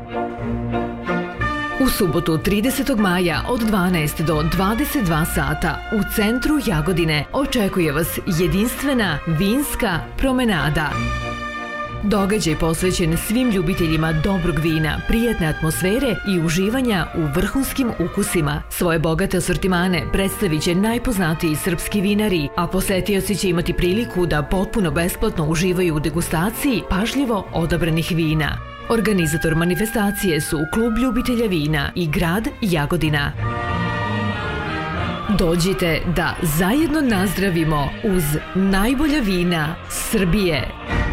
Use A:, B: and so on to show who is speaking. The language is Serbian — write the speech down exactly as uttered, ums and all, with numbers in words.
A: U subotu tridesetog maja od dvanaest do dvadeset dva sata u centru Jagodine očekuje vas jedinstvena vinska promenada. Događaj posvećen svim ljubiteljima dobrog vina, prijatne atmosfere i uživanja u vrhunskim ukusima. Svoje bogate asortimane predstavit će najpoznatiji srpski vinari, a posetioci će imati priliku da potpuno besplatno uživaju u degustaciji pažljivo odabranih vina. Organizator manifestacije su Klub ljubitelja vina i grad Jagodina. Dođite da zajedno nazdravimo uz najbolja vina Srbije.